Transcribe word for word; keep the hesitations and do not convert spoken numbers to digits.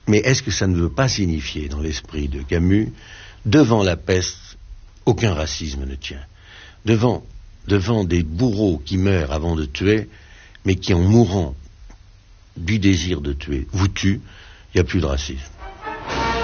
Mais est-ce que ça ne veut pas signifier, dans l'esprit de Camus, devant la peste, aucun racisme ne tient. Devant, devant des bourreaux qui meurent avant de tuer, mais qui en mourant du désir de tuer vous tuent, il n'y a plus de racisme.